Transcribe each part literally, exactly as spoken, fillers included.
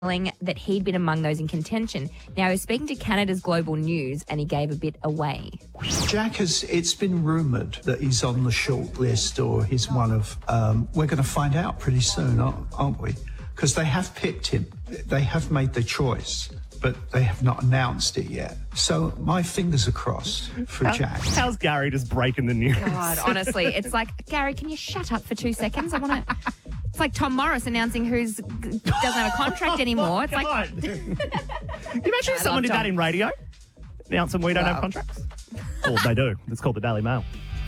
that he'd been among those in contention. Now, he was speaking to Canada's Global News and he gave a bit away. Jack has, it's been rumoured that he's on the short list or he's one of, um, we're going to find out pretty soon, aren't, aren't we? Because they have picked him. They have made the choice, but they have not announced it yet. So my fingers are crossed for How, Jack. How's Gary just breaking the news? God, honestly, it's like, Gary, can you shut up for two seconds? I want to... It's like Tom Morris announcing who's doesn't have a contract anymore. It's Come like, on. Can you imagine if someone did that in radio? Announcing we don't Wow. have contracts? Well, they do. It's called the Daily Mail.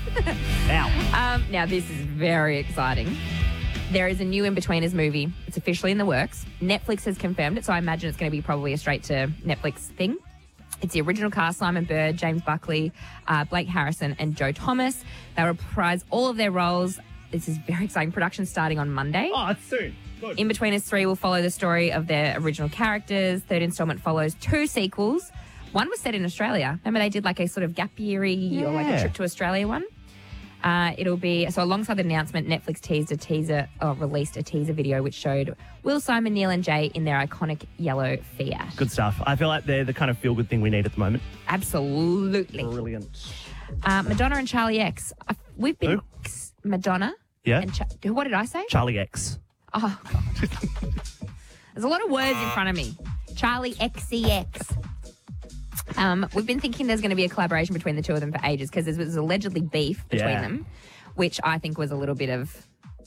Now. Um, now, this is very exciting. There is a new In-Betweeners movie. It's officially in the works. Netflix has confirmed it, so I imagine it's going to be probably a straight-to-Netflix thing. It's the original cast, Simon Bird, James Buckley, uh, Blake Harrison, and Joe Thomas. They reprise all of their roles. This is very exciting. Production starting on Monday. Oh, it's soon. Good. In-Betweeners three will follow the story of their original characters. Third installment follows two sequels. One was set in Australia. Remember they did like a sort of gap year-y or like a Yeah. trip to Australia one? Uh, it'll be, so alongside the announcement, Netflix teased a teaser, or released a teaser video which showed Will, Simon, Neil and Jay in their iconic yellow Fiat. Good stuff. I feel like they're the kind of feel-good thing we need at the moment. Absolutely. Brilliant. Uh, Madonna and Charlie X. Uh, we've been... Who? Madonna. Yeah? And Cha- what did I say? Charlie X. Oh, God. There's a lot of words in front of me. Charlie X C X. Um, we've been thinking there's going to be a collaboration between the two of them for ages because there was allegedly beef between Yeah. them, which I think was a little bit of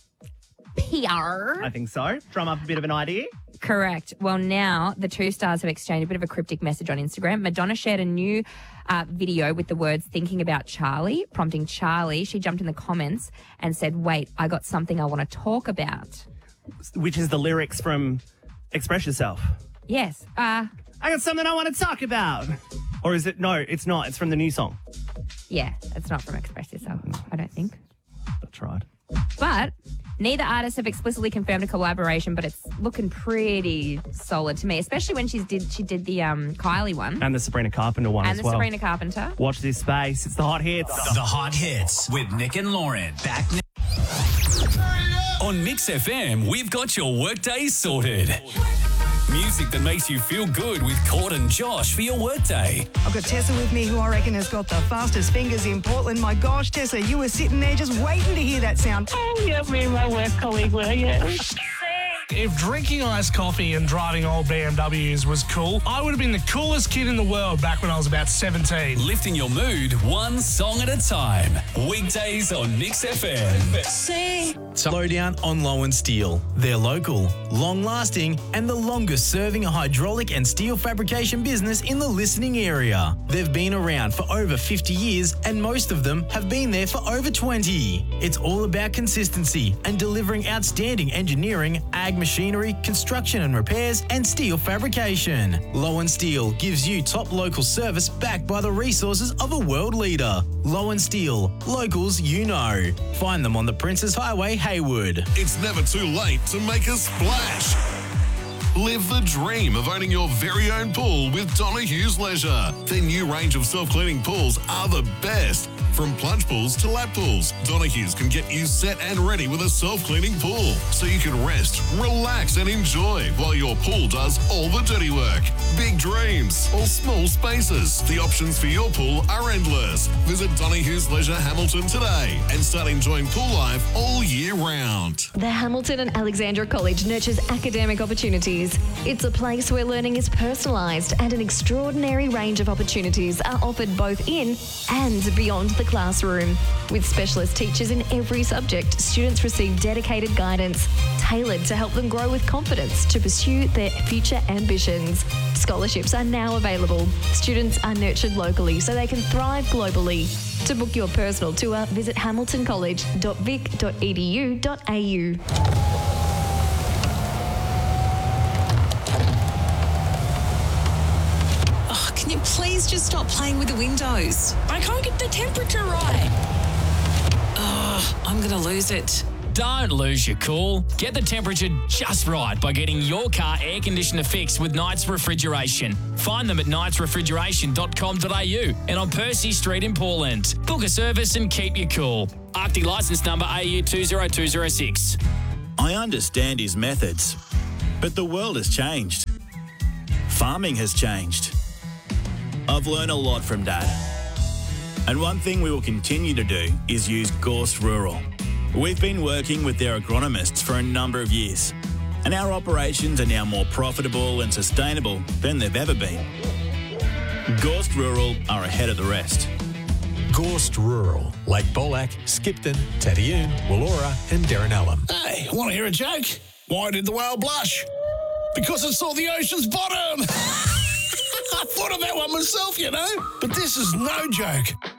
P R. I think so. Drum up a bit of an idea. Correct. Well, now the two stars have exchanged a bit of a cryptic message on Instagram. Madonna shared a new uh, video with the words thinking about Charlie, prompting Charlie. She jumped in the comments and said, wait, I got something I want to talk about. Which is the lyrics from Express Yourself. Yes. Uh, I got something I want to talk about. Or is it? No, it's not. It's from the new song. yeah, it's not from Express Yourself, I don't think. That's right. But neither artists have explicitly confirmed a collaboration, but it's looking pretty solid to me, especially when she's did she did the um, Kylie one And the Sabrina Carpenter one and as the well. Sabrina Carpenter. Watch this space. It's the hot hits. The Hot Hits with Nick and Lauren. Back now. On Mix F M, we've got your workday sorted. Music that makes you feel good with Cord and Josh for your workday. I've got Tessa with me, who I reckon has got the fastest fingers in Portland. My gosh, Tessa, you were sitting there just waiting to hear that sound. Oh, yeah, me and my work colleague were, yeah. If drinking iced coffee and driving old B M Ws was cool, I would have been the coolest kid in the world back when I was about seventeen. Lifting your mood one song at a time. Weekdays on Mix F M. Slow down on Low and Steel. They're local, long-lasting, and the longest-serving hydraulic and steel fabrication business in the listening area. They've been around for over fifty years, and most of them have been there for over twenty. It's all about consistency and delivering outstanding engineering, ag machinery, construction and repairs, and steel fabrication. Low and Steel gives you top local service backed by the resources of a world leader. Low and Steel, locals you know. Find them on the Princes Highway, Haywood. It's never too late to make a splash. Live the dream of owning your very own pool with Donahue's Leisure. Their new range of self-cleaning pools are the best. From plunge pools to lap pools, Donahue's can get you set and ready with a self-cleaning pool so you can rest, relax and enjoy while your pool does all the dirty work. Big dreams or small spaces, the options for your pool are endless. Visit Donahue's Leisure Hamilton today and start enjoying pool life all year round. The Hamilton and Alexandra College nurtures academic opportunities. It's a place where learning is personalised and an extraordinary range of opportunities are offered both in and beyond the classroom. With specialist teachers in every subject, students receive dedicated guidance tailored to help them grow with confidence to pursue their future ambitions. Scholarships are now available. Students are nurtured locally so they can thrive globally. To book your personal tour, visit hamilton college dot vic dot e d u dot a u. Oh, can you please just stop playing with the windows? I can't get the temperature right. Oh, I'm going to lose it. Don't lose your cool. Get the temperature just right by getting your car air conditioner fixed with Knights Refrigeration. Find them at knights refrigeration dot com dot a u and on Percy Street in Portland. Book a service and keep you cool. Arctic licence number A U two zero two zero six. I understand his methods. But the world has changed. Farming has changed. I've learned a lot from Dad. And one thing we will continue to do is use Gorst Rural. We've been working with their agronomists for a number of years, and our operations are now more profitable and sustainable than they've ever been. Gorst Rural are ahead of the rest. Gorst Rural, Lake Bolac, Skipton, Tadioon, Wollora and Derrinallum. Hey, want to hear a joke? Why did the whale blush? Because it saw the ocean's bottom. I thought of that one myself, you know. But this is no joke.